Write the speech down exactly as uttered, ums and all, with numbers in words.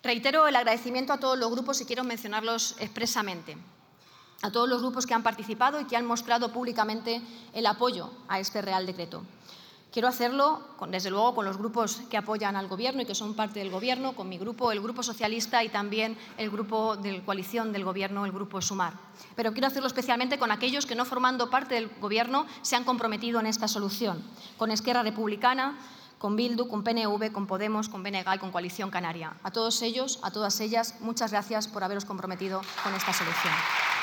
Reitero el agradecimiento a todos los grupos y quiero mencionarlos expresamente. A todos los grupos que han participado y que han mostrado públicamente el apoyo a este Real Decreto. Quiero hacerlo, con, desde luego, con los grupos que apoyan al Gobierno y que son parte del Gobierno, con mi grupo, el Grupo Socialista y también el grupo de coalición del Gobierno, el Grupo Sumar. Pero quiero hacerlo especialmente con aquellos que, no formando parte del Gobierno, se han comprometido en esta solución, con Esquerra Republicana, con Bildu, con P N V, con Podemos, con B N G y con Coalición Canaria. A todos ellos, a todas ellas, muchas gracias por haberos comprometido con esta solución.